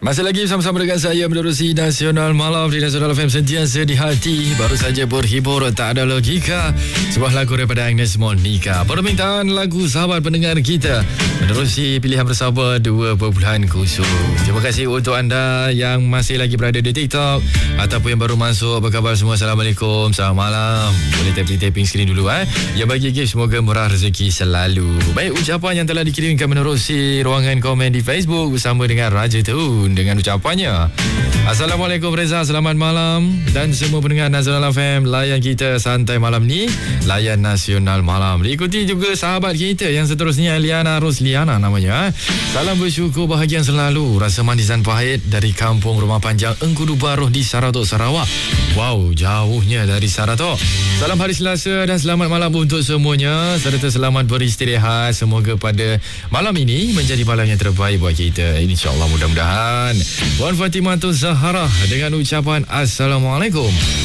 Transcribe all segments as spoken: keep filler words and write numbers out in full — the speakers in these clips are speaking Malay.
Masih lagi bersama-sama dengan saya menerusi Nasional Malam di Nasional F M, sentiasa di hati. Baru saja berhibur, tak ada logika. Sebuah lagu daripada Agnes Monica. Permintaan lagu sahabat pendengar kita menerusi pilihan bersama dua perpuluhan kosong. Terima kasih untuk anda yang masih lagi berada di TikTok ataupun yang baru masuk. Apa khabar semua? Assalamualaikum, selamat malam. Boleh tapping-tapping skrin dulu eh. Yang bagi gift semoga murah rezeki selalu. Baik, ucapan yang telah dikirimkan menerusi ruangan komen di Facebook bersama dengan Raja Tun dengan ucapannya. Assalamualaikum Reza, selamat malam. Dan semua pendengar Nasional F M, layan kita santai malam ni, layan Nasional Malam. Diikuti juga sahabat kita yang seterusnya, Liana Rosliana namanya. Salam bersyukur bahagian selalu, rasa manis dan pahit dari kampung Rumah Panjang Engkudu Baruh di Saratok, Sarawak. Wow, jauhnya dari Saratok. Salam hari Selasa dan selamat malam untuk semuanya, serta selamat beristirahat. Semoga pada malam ini menjadi malam yang terbaik buat kita, InsyaAllah, mudah-mudahan. Puan Fatimah Zahara dengan ucapan Assalamualaikum.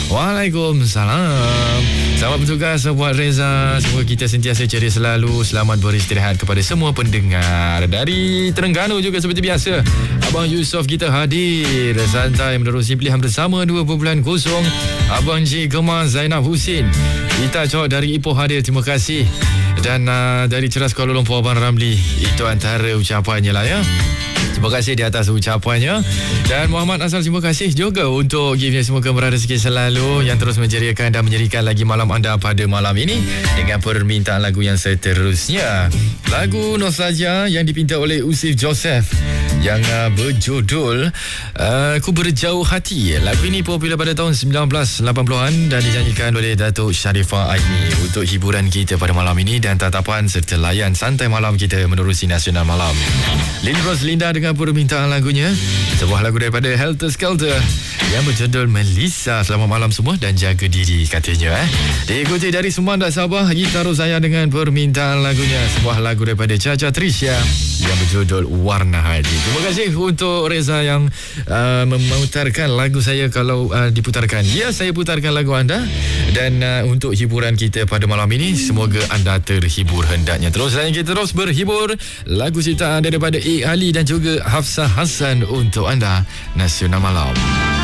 Waalaikumsalam. Selamat bertugas buat Reza. Semoga kita sentiasa ceria selalu. Selamat beristirahat kepada semua pendengar. Dari Terengganu juga seperti biasa, Abang Yusof kita hadir santai menerusi pilihan bersama dua perpuluhan kosong. Abang Ji Gemar Zainab Husin, Ita Cok dari Ipoh hadir, terima kasih. Dan uh, dari Ceras Kuala Lumpur, Abang Ramli, itu antara ucapannya lah ya. Terima kasih di atas ucapannya. Dan Muhammad Asal, terima kasih juga untuk giftnya. Semoga murah rezeki selalu, yang terus menceriakan dan menyerikan lagi malam anda pada malam ini dengan permintaan lagu yang seterusnya. Lagu Nostalgia yang dipinta oleh Usif Joseph yang uh, berjudul uh, Ku Berjauh Hati. Lagu ini popular pada tahun sembilan belas lapan puluhan dan dinyanyikan oleh Datuk Sharifah Aini untuk hiburan kita pada malam ini dan tatapan serta layan santai malam kita menerusi Nasional Malam. Lily Roslinda dengan permintaan lagunya, sebuah lagu daripada Helter Skelter yang berjudul Melissa. Selamat malam semua dan jaga diri katanya eh. Diikuti dari Sumanda Sabah, Gita Rozaya dengan permintaan lagunya, sebuah lagu daripada Caca Trisha yang berjudul Warna Hati. Terima kasih untuk Reza yang uh, memutarkan lagu saya kalau uh, diputarkan. Ya, saya putarkan lagu anda. Dan uh, untuk hiburan kita pada malam ini, semoga anda terhibur hendaknya. Terus layan kita, terus berhibur. Lagu ciptaan daripada A. Ali dan juga Hafsah Hassan untuk anda, Nasional Malam.